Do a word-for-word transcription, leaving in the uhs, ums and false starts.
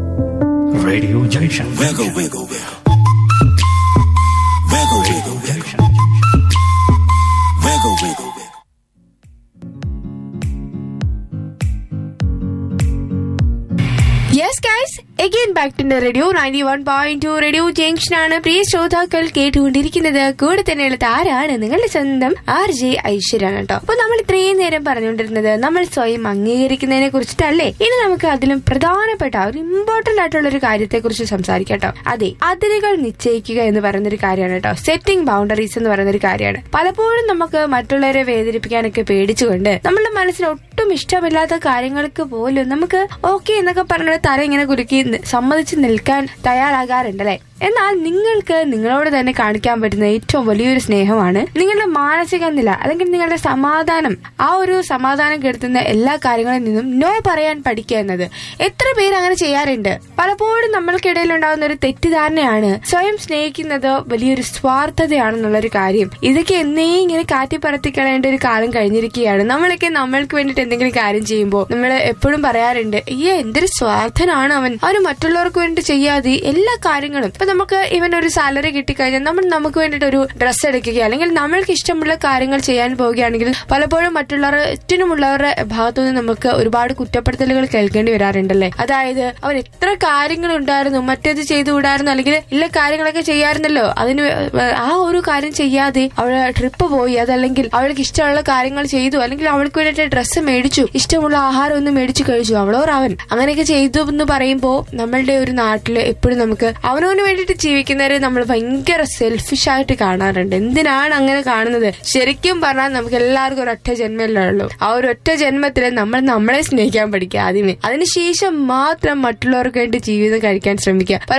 Radio Junction. Wiggle, wiggle, wiggle. Wiggle, wiggle, wiggle. Wiggle, wiggle, wiggle. Yes, guys. Again back to the radio ninety-one point two Radio Junction ആണ് പ്രിയ ശ്രോതാക്കൾ കേട്ടുകൊണ്ടിരിക്കുന്നത്. കൂടെ തന്നെയുള്ളത് ആരാണ്? നിങ്ങളുടെ സ്വന്തം R J ഐശ്വര്യാണ് കേട്ടോ. അപ്പൊ നമ്മൾ ഇത്രയും നേരം പറഞ്ഞുകൊണ്ടിരുന്നത് നമ്മൾ സ്വയം അംഗീകരിക്കുന്നതിനെ കുറിച്ചിട്ടല്ലേ. ഇനി നമുക്ക് അതിലും പ്രധാനപ്പെട്ട ഒരു ഇമ്പോർട്ടന്റ് ആയിട്ടുള്ള ഒരു കാര്യത്തെ കുറിച്ച് സംസാരിക്കാം കേട്ടോ. അതെ, അതിരുകൾ നിശ്ചയിക്കുക എന്ന് പറയുന്ന ഒരു കാര്യമാണ് കേട്ടോ. സെറ്റിംഗ് ബൗണ്ടറീസ് എന്ന് പറയുന്ന ഒരു കാര്യമാണ്. പലപ്പോഴും നമുക്ക് മറ്റുള്ളവരെ വേദനിപ്പിക്കാനൊക്കെ പേടിച്ചുകൊണ്ട് നമ്മുടെ മനസ്സിൽ ഒട്ടും ഇഷ്ടമില്ലാത്ത കാര്യങ്ങൾക്ക് പോലും നമുക്ക് ഓക്കെ എന്നൊക്കെ പറഞ്ഞ തല ഇങ്ങനെ കുലുക്കി സമ്മതിച്ച് നിൽക്കാൻ തയ്യാറാകാറുണ്ടല്ലേ. എന്നാൽ നിങ്ങൾക്ക് നിങ്ങളോട് തന്നെ കാണിക്കാൻ പറ്റുന്ന ഏറ്റവും വലിയൊരു സ്നേഹമാണ് നിങ്ങളുടെ മാനസിക നില അല്ലെങ്കിൽ നിങ്ങളുടെ സമാധാനം. ആ ഒരു സമാധാനം കെടുത്തുന്ന എല്ലാ കാര്യങ്ങളിൽ നിന്നും നോ പറയാൻ പഠിക്കുക എന്നത്. എത്ര പേര് അങ്ങനെ ചെയ്യാറുണ്ട്? പലപ്പോഴും നമ്മൾക്കിടയിൽ ഉണ്ടാകുന്ന ഒരു തെറ്റിദ്ധാരണയാണ് സ്വയം സ്നേഹിക്കുന്നത് വലിയൊരു സ്വാർത്ഥതയാണെന്നുള്ളൊരു കാര്യം. ഇതൊക്കെ എന്നേ ഇങ്ങനെ കാറ്റിപ്പറത്തി കളയേണ്ട ഒരു കാലം കഴിഞ്ഞിരിക്കുകയാണ്. നമ്മളൊക്കെ നമ്മൾക്ക് വേണ്ടിട്ട് എന്തെങ്കിലും കാര്യം ചെയ്യുമ്പോൾ നമ്മൾ എപ്പോഴും പറയാറുണ്ട്, ഈ എന്തൊരു സ്വാർത്ഥനാണ് അവൻ, അവന് മറ്റുള്ളവർക്ക് വേണ്ടി ചെയ്യാതെ എല്ലാ കാര്യങ്ങളും. ഇപ്പൊ നമുക്ക് ഇവൻ ഒരു സാലറി കിട്ടിക്കഴിഞ്ഞാൽ നമ്മൾ നമുക്ക് വേണ്ടിട്ട് ഒരു ഡ്രസ്സ് എടുക്കുക അല്ലെങ്കിൽ നമ്മൾക്ക് ഇഷ്ടമുള്ള കാര്യങ്ങൾ ചെയ്യാൻ പോവുകയാണെങ്കിൽ പലപ്പോഴും മറ്റുള്ളവർ ചുറ്റുമുള്ളവരുടെ ഭാഗത്തുനിന്ന് നമുക്ക് ഒരുപാട് കുറ്റപ്പെടുത്തലുകൾ കേൾക്കേണ്ടി വരാറുണ്ടല്ലേ. അതായത് അവൻ എത്ര കാര്യങ്ങൾ ഉണ്ടായിരുന്നു, മറ്റേത് ചെയ്തുകൂടായിരുന്നു, അല്ലെങ്കിൽ എല്ലാ കാര്യങ്ങളൊക്കെ ചെയ്യാറുണ്ടല്ലോ, അതിന് ആ ഒരു കാര്യം ചെയ്യാതെ അവൾ ട്രിപ്പ് പോയി, അതല്ലെങ്കിൽ അവൾക്ക് ഇഷ്ടമുള്ള കാര്യങ്ങൾ ചെയ്തു, അല്ലെങ്കിൽ അവൾക്ക് വേണ്ടിട്ട് ഡ്രസ്സ് മേടിച്ചു, ഇഷ്ടമുള്ള ആഹാരം ഒന്ന് മേടിച്ചു കഴിച്ചു, അവളോർ അവൻ അങ്ങനെയൊക്കെ ചെയ്തു എന്ന് പറയുമ്പോൾ നമ്മളുടെ ഒരു നാട്ടില് എപ്പോഴും നമുക്ക് അവനവന് വേണ്ടിട്ട് ജീവിക്കുന്നവരെ നമ്മൾ ഭയങ്കര സെൽഫിഷ് ആയിട്ട് കാണാറുണ്ട്. എന്തിനാണ് അങ്ങനെ കാണുന്നത്? ശരിക്കും പറഞ്ഞാൽ നമുക്ക് എല്ലാവർക്കും ഒരു ഒറ്റ ജന്മല്ലേ ഉള്ളൂ. ആ ഒരു ഒറ്റ ജന്മത്തിൽ നമ്മൾ നമ്മളെ സ്നേഹിക്കാൻ പഠിക്കുക ആദ്യമേ. അതിനുശേഷം മാത്രം മറ്റുള്ളവർക്ക് വേണ്ടി ജീവിതം കഴിക്കാൻ ശ്രമിക്കുക.